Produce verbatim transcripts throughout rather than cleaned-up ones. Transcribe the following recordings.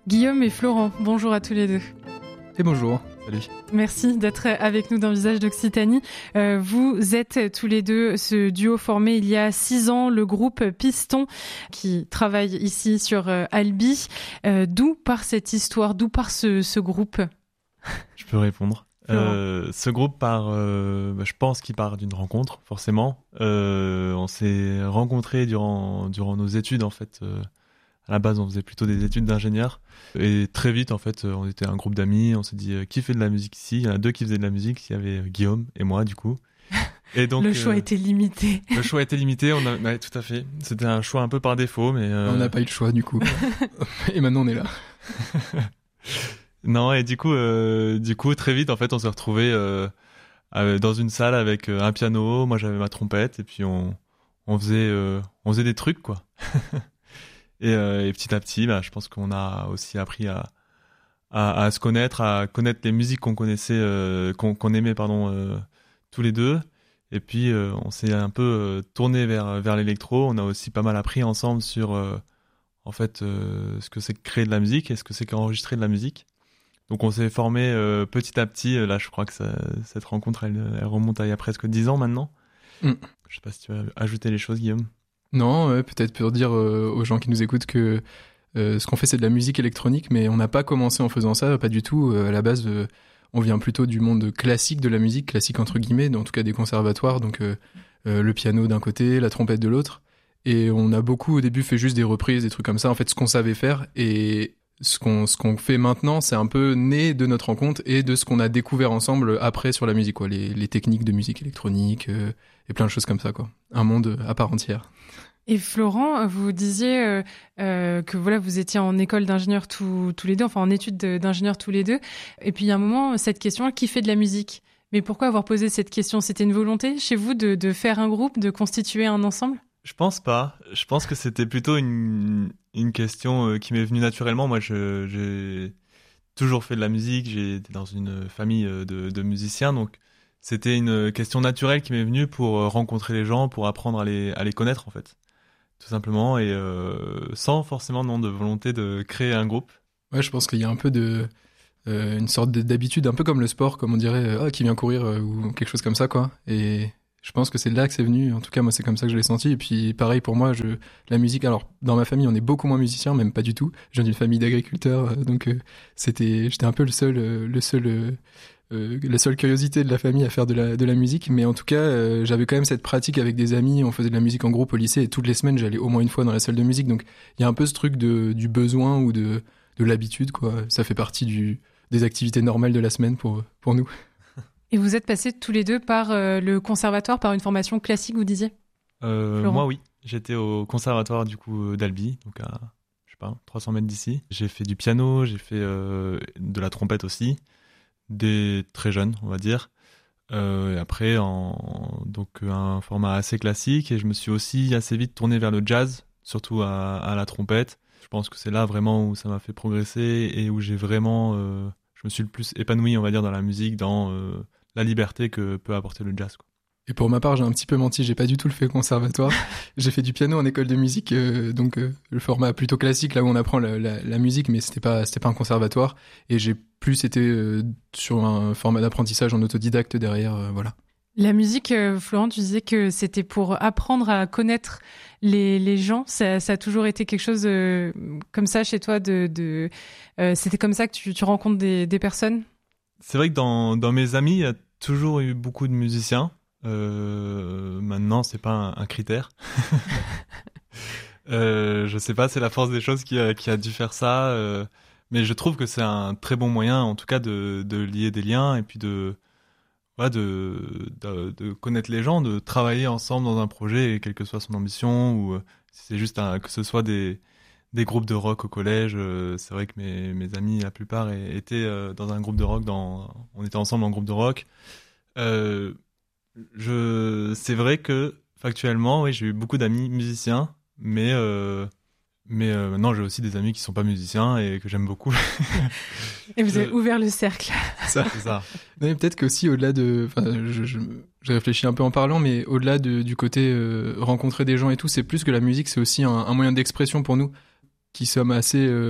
Guillaume et Florent, bonjour à tous les deux. Et bonjour. Salut. Merci d'être avec nous dans Visage d'Occitanie. Euh, vous êtes tous les deux ce duo formé il y a six ans, le groupe Piston, qui travaille ici sur euh, Albi. Euh, d'où part cette histoire, d'où part ce, ce groupe ? Je peux répondre. Euh, ce groupe part, euh, bah, je pense qu'il part d'une rencontre, forcément. Euh, on s'est rencontrés durant, durant nos études, en fait. Euh, à la base, on faisait plutôt des études d'ingénieur. Et très vite, en fait, on était un groupe d'amis. On s'est dit, euh, qui fait de la musique ici ? Il y en a deux qui faisaient de la musique. Il y avait Guillaume et moi, du coup. Et donc, le choix euh, était limité. Le choix était limité, on a, ouais, tout à fait. C'était un choix un peu par défaut, mais... Euh... On n'a pas eu le choix, du coup. Et maintenant, on est là. Non, et du coup, euh, du coup, très vite, en fait, on s'est retrouvés euh, euh, dans une salle avec euh, un piano. Moi, j'avais ma trompette, et puis on, on faisait, euh, on faisait des trucs, quoi. et, euh, et petit à petit, bah, je pense qu'on a aussi appris à, à, à se connaître, à connaître les musiques qu'on connaissait, euh, qu'on, qu'on aimait, pardon, euh, tous les deux. Et puis, euh, on s'est un peu euh, tourné vers vers l'électro. On a aussi pas mal appris ensemble sur, euh, en fait, euh, ce que c'est que créer de la musique et ce que c'est qu'enregistrer de la musique. Donc on s'est formé euh, petit à petit. Là, je crois que ça, cette rencontre, elle, elle remonte à il y a presque dix ans maintenant. Mm. Je sais pas si tu veux ajouter les choses, Guillaume. Non, ouais, peut-être pour dire euh, aux gens qui nous écoutent que euh, ce qu'on fait, c'est de la musique électronique, mais on n'a pas commencé en faisant ça, pas du tout. Euh, à la base, euh, on vient plutôt du monde classique de la musique, classique entre guillemets, en tout cas des conservatoires, donc euh, euh, le piano d'un côté, la trompette de l'autre. Et on a beaucoup, au début, fait juste des reprises, des trucs comme ça, en fait, ce qu'on savait faire. Et ce qu'on, ce qu'on fait maintenant, c'est un peu né de notre rencontre et de ce qu'on a découvert ensemble après sur la musique, quoi. Les, les techniques de musique électronique euh, et plein de choses comme ça, quoi. Un monde à part entière. Et Florent, vous disiez euh, euh, que voilà, vous étiez en école d'ingénieur tous, tous les deux, enfin en études de, d'ingénieur tous les deux. Et puis il y a un moment, cette question, qui fait de la musique ? Mais pourquoi avoir posé cette question ? C'était une volonté chez vous de, de faire un groupe, de constituer un ensemble ? Je pense pas. Je pense que c'était plutôt une, une question euh, qui m'est venue naturellement. Moi, je, j'ai toujours fait de la musique. J'ai été dans une famille de, de musiciens. Donc, c'était une question naturelle qui m'est venue pour rencontrer les gens, pour apprendre à les, à les connaître, en fait. Tout simplement. Et euh, sans forcément non, de volonté de créer un groupe. Ouais, je pense qu'il y a un peu de... Euh, une sorte d'habitude, un peu comme le sport, comme on dirait, euh, ah, qui vient courir, euh, ou quelque chose comme ça, quoi. Et... je pense que c'est là que c'est venu. En tout cas, moi, c'est comme ça que je l'ai senti. Et puis, pareil pour moi, je, la musique. Alors, dans ma famille, on est beaucoup moins musiciens, même pas du tout. Je viens d'une famille d'agriculteurs, donc euh, c'était, j'étais un peu le seul, euh, le seul, euh, euh, la seule curiosité de la famille à faire de la, de la musique. Mais en tout cas, euh, j'avais quand même cette pratique avec des amis. On faisait de la musique en groupe au lycée, et toutes les semaines, j'allais au moins une fois dans la salle de musique. Donc, il y a un peu ce truc de, du besoin ou de, de l'habitude, quoi. Ça fait partie du, des activités normales de la semaine pour, pour nous. Et vous êtes passés tous les deux par euh, le conservatoire, par une formation classique, vous disiez ? euh, Moi, oui. J'étais au conservatoire du coup d'Albi, donc à, je sais pas, trois cents mètres d'ici. J'ai fait du piano, j'ai fait euh, de la trompette aussi, des très jeunes, on va dire. Euh, et après, en, donc un format assez classique. Et je me suis aussi assez vite tourné vers le jazz, surtout à, à la trompette. Je pense que c'est là vraiment où ça m'a fait progresser et où j'ai vraiment... Euh, je me suis le plus épanoui, on va dire, dans la musique, dans... Euh, la liberté que peut apporter le jazz, quoi. Et pour ma part, j'ai un petit peu menti, j'ai pas du tout le fait conservatoire. J'ai fait du piano en école de musique, euh, donc euh, le format plutôt classique, là où on apprend la, la, la musique, mais c'était pas, c'était pas un conservatoire. Et j'ai plus été euh, sur un format d'apprentissage en autodidacte derrière, euh, voilà. La musique, euh, Florent, tu disais que c'était pour apprendre à connaître les, les gens. Ça, ça a toujours été quelque chose euh, comme ça chez toi. De, de, euh, c'était comme ça que tu, tu rencontres des, des personnes ? C'est vrai que dans, dans mes amis, il y a toujours eu beaucoup de musiciens. Euh, maintenant, c'est pas un, un critère. euh, je sais pas, c'est la force des choses qui a, qui a dû faire ça. Euh, mais je trouve que c'est un très bon moyen, en tout cas, de, de lier des liens et puis de, voilà, de, de, de connaître les gens, de travailler ensemble dans un projet, quelle que soit son ambition, ou si c'est juste un, que ce soit des... des groupes de rock au collège. Euh, c'est vrai que mes, mes amis, la plupart, étaient euh, dans un groupe de rock. Dans, on était ensemble en groupe de rock. Euh, je, c'est vrai que, factuellement, oui, j'ai eu beaucoup d'amis musiciens, mais, euh, mais euh, maintenant, j'ai aussi des amis qui ne sont pas musiciens et que j'aime beaucoup. Et vous avez je... ouvert le cercle. Ça. C'est ça. Non, mais peut-être qu'aussi, au-delà de... Enfin, je, je, je réfléchis un peu en parlant, mais au-delà de, du côté euh, rencontrer des gens et tout, c'est plus que la musique, c'est aussi un, un moyen d'expression pour nous, qui sommes assez... Euh,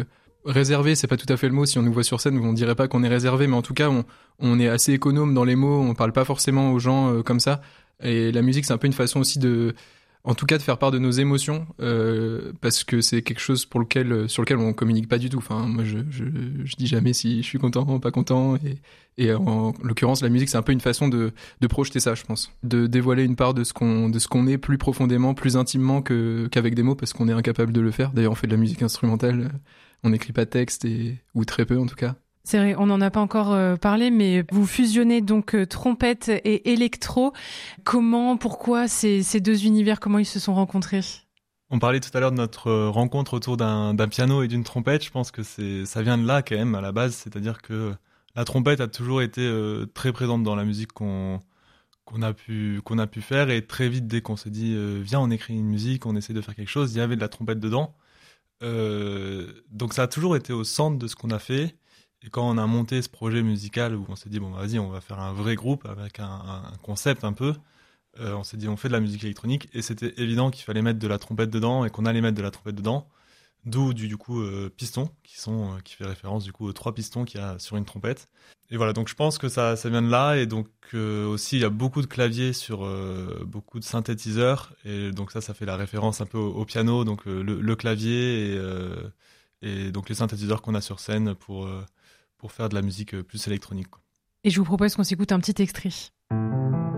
réservé, c'est pas tout à fait le mot. Si on nous voit sur scène, on dirait pas qu'on est réservé, mais en tout cas, on, on est assez économe dans les mots. On parle pas forcément aux gens euh, comme ça. Et la musique, c'est un peu une façon aussi de, en tout cas, de faire part de nos émotions, euh, parce que c'est quelque chose pour lequel, sur lequel on communique pas du tout. Enfin, moi, je, je, je dis jamais si je suis content, pas content. Et, et en l'occurrence, la musique, c'est un peu une façon de, de projeter ça, je pense, de dévoiler une part de ce qu'on, de ce qu'on est plus profondément, plus intimement que qu'avec des mots, parce qu'on est incapable de le faire. D'ailleurs, on fait de la musique instrumentale, on n'écrit pas de texte et ou très peu en tout cas. C'est vrai, on n'en a pas encore euh, parlé, mais vous fusionnez donc euh, trompette et électro. Comment, pourquoi ces, ces deux univers, comment ils se sont rencontrés ? On parlait tout à l'heure de notre rencontre autour d'un, d'un piano et d'une trompette. Je pense que c'est, ça vient de là quand même à la base, c'est-à-dire que la trompette a toujours été euh, très présente dans la musique qu'on, qu'on a pu, qu'on a pu faire, et très vite, dès qu'on s'est dit euh, viens, on écrit une musique, on essaie de faire quelque chose, il y avait de la trompette dedans. Euh, donc ça a toujours été au centre de ce qu'on a fait. Et quand on a monté ce projet musical où on s'est dit bon vas-y, on va faire un vrai groupe avec un, un concept un peu, euh, on s'est dit on fait de la musique électronique, et c'était évident qu'il fallait mettre de la trompette dedans et qu'on allait mettre de la trompette dedans. D'où du, du coup euh, pistons qui sont euh, qui fait référence du coup aux trois pistons qu'il y a sur une trompette. Et voilà, donc je pense que ça ça vient de là. Et donc euh, aussi il y a beaucoup de claviers sur euh, beaucoup de synthétiseurs, et donc ça ça fait la référence un peu au, au piano, donc euh, le, le clavier et euh, et donc les synthétiseurs qu'on a sur scène pour euh, pour faire de la musique plus électronique, quoi. Et je vous propose qu'on s'écoute un petit extrait.